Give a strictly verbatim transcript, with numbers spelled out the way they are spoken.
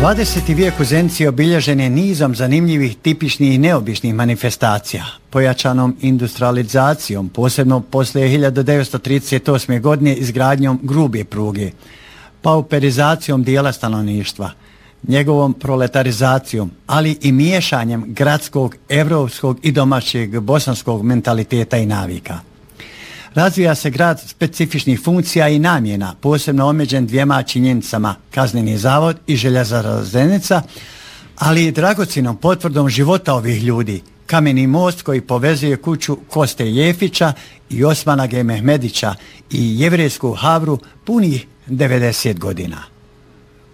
dvadeseti vijek u Zenici obilježen je nizom zanimljivih, tipičnih i neobičnih manifestacija, pojačanom industrializacijom, posebno poslije hiljadu devetsto trideset osme. godine izgradnjom grube pruge, pauperizacijom dijela stanovništva, njegovom proletarizacijom, ali i miješanjem gradskog, evropskog i domaćeg bosanskog mentaliteta i navika. Razvija se grad specifičnih funkcija i namjena, posebno omeđen dvijema činjenicama, kazneni zavod i željezara Zenica, ali i dragocjenom potvrdom života ovih ljudi, kameni most koji povezuje kuću Koste Jefića i Osmana G. Mehmedića i jevrejsku Havru punih devedeset godina.